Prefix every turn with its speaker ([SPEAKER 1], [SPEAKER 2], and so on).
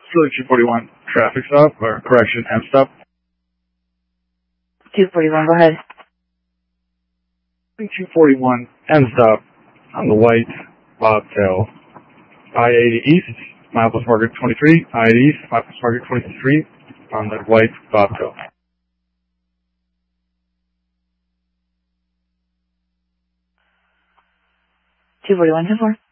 [SPEAKER 1] Philly 241 traffic stop, or correction, M stop.
[SPEAKER 2] 241, go ahead.
[SPEAKER 1] 241 M stop on the white bobtail. I-80 East, Milepost Market 23. I-80 East, Milepost Market 23 on the white bobtail.
[SPEAKER 2] 241, 10-4.